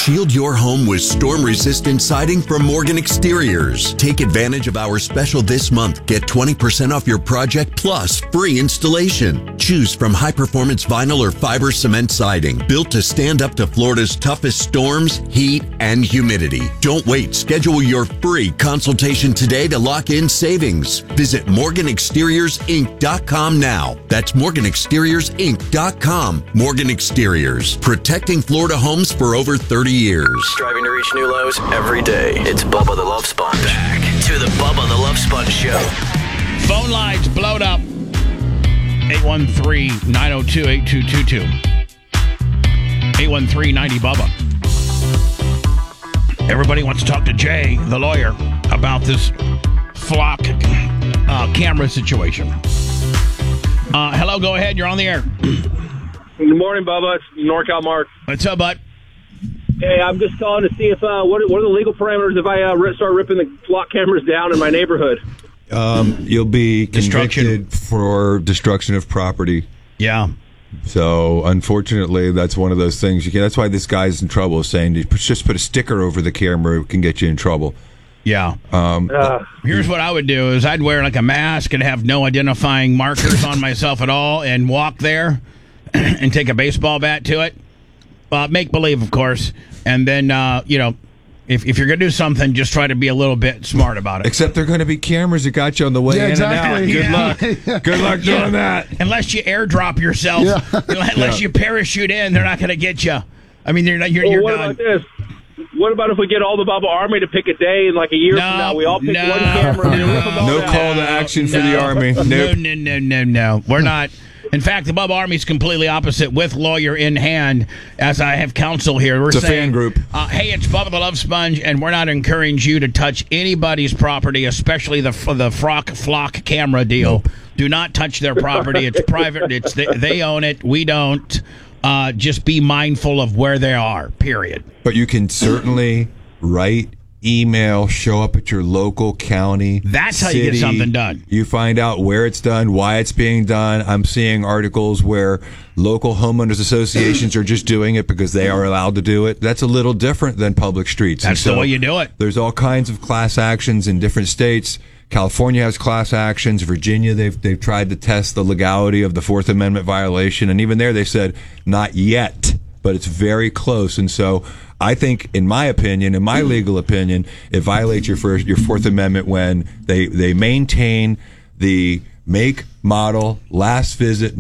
Shield your home with storm-resistant siding from Morgan Exteriors. Take advantage of our special this month. Get 20% off your project plus free installation. Choose from high-performance vinyl or fiber cement siding, built to stand up to Florida's toughest storms, heat, and humidity. Don't wait. Schedule your free consultation today to lock in savings. Visit MorganExteriorsInc.com now. That's MorganExteriorsInc.com. Morgan Exteriors, protecting Florida homes for over 30 years. Striving to reach new lows every day. It's Bubba the Love Sponge. Back to the Bubba the Love Sponge Show. Phone lines blowed up. 813-902-8222. 813-90-BUBBA. Everybody wants to talk to Jay, the lawyer, about this flock camera situation. Hello, go ahead. You're on the air. Good morning, Bubba. It's NorCal Mark. What's up, bud? Hey, I'm just calling to see if what are the legal parameters if I start ripping the flock cameras down in my neighborhood? You'll be convicted for destruction of property. Yeah. So, unfortunately, that's one of those things. That's why this guy's in trouble, saying just put a sticker over the camera, it can get you in trouble. Yeah. Here's what I would do is I'd wear like a mask and have no identifying markers on myself at all and walk there and take a baseball bat to it. Make believe, of course. And then, if you're going to do something, just try to be a little bit smart about it. Except there are going to be cameras that got you on the way in and out. Good luck. Good luck doing that. Unless you airdrop yourself, unless you parachute in, they're not going to get you. I mean, you're what done. About this? What about if we get all the Bubba Army to pick a day and like a year from now we all pick one camera and rip them all No down? call to action for the Army. Nope. No. We're not. In fact, the Bubba Army is completely opposite, with lawyer in hand, as I have counsel here. It's a fan group. Hey, it's Bubba the Love Sponge, and we're not encouraging you to touch anybody's property, especially the flock camera deal. Nope. Do not touch their property. It's private. They own it. We don't. Just be mindful of where they are, period. But you can certainly write, email, show up at your local county. That's city. how you get something done. You find out where it's done, why it's being done. I'm seeing articles where local homeowners associations are just doing it because they are allowed to do it. That's a little different than public streets. That's the way you do it. There's all kinds of class actions in different states. California has class actions. Virginia, they've tried to test the legality of the Fourth Amendment violation, and even there they said not yet, but it's very close. And so I think, in my opinion, in my legal opinion, it violates your Fourth Amendment when they maintain the make, model, last visit,